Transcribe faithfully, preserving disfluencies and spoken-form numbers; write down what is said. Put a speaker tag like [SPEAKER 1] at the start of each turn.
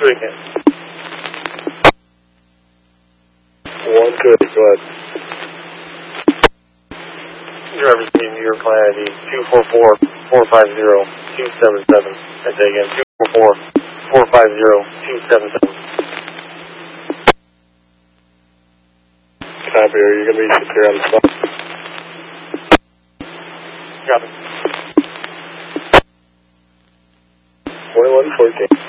[SPEAKER 1] it again.
[SPEAKER 2] One good, go ahead.
[SPEAKER 1] Driver's meeting New York Line I D two four four, four five zero, two seven seven. I say again, two four four, four five zero, two seven seven.
[SPEAKER 2] Copy, are you going to be secure on the spot?
[SPEAKER 1] Copy.
[SPEAKER 2] twenty-one fourteen.